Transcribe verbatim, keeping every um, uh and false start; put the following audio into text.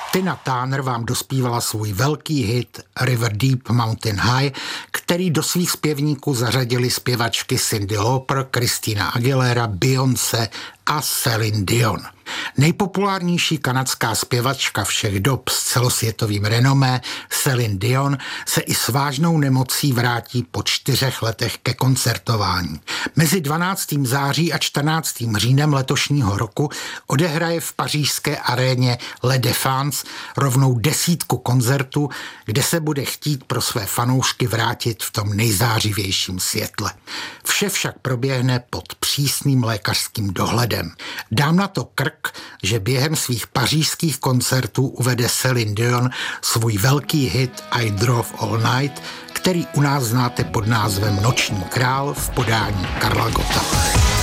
Tina Turner vám dospívala svůj velký hit River Deep Mountain High, který do svých zpěvníků zařadili zpěvačky Cyndi Lauper, Christina Aguilera, Beyoncé a Celine Dion. Nejpopulárnější kanadská zpěvačka všech dob s celosvětovým renomé Celine Dion se i s vážnou nemocí vrátí po čtyřech letech ke koncertování. Mezi dvanáctým září a čtrnáctým říjnem letošního roku odehraje v pařížské aréně Le Défense rovnou desítku koncertů, kde se bude chtít pro své fanoušky vrátit v tom nejzářivějším světle. Vše však proběhne pod přísným lékařským dohledem. Dám na to krk, že během svých pařížských koncertů uvede Celine Dion svůj velký hit I Drove All Night, který u nás znáte pod názvem Noční král v podání Karla Gotta.